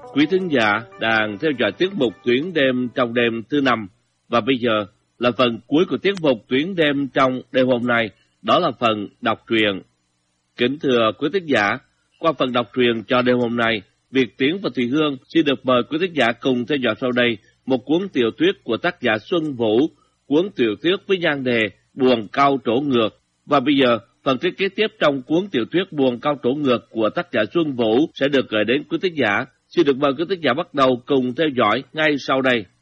Quý thính giả đang theo dõi tiết mục Tuyến đêm trong đêm thứ 5 và bây giờ là phần cuối của tiết mục Tuyến đêm trong đêm hôm nay, đó là phần đọc truyện. Kính thưa quý thính giả, qua phần đọc truyện cho đêm hôm nay, Việt Tiến và Thùy Hương xin được mời quý thính giả cùng theo dõi sau đây một cuốn tiểu thuyết của tác giả Xuân Vũ, cuốn tiểu thuyết với nhan đề Buồn Cau Trổ Ngược. Và bây giờ, phần trích kế tiếp trong cuốn tiểu thuyết Buồn Cau Trổ Ngược của tác giả Xuân Vũ sẽ được gửi đến quý thính giả. Xin được mời quý thính giả bắt đầu cùng theo dõi ngay sau đây.